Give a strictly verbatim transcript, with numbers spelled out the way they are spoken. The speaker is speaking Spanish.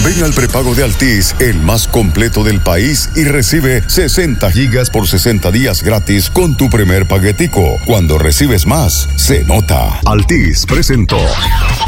Ven al prepago de Altis, el más completo del país, y recibe sesenta gigas por sesenta días gratis con tu primer paquetico. Cuando recibes más, se nota. Altis presentó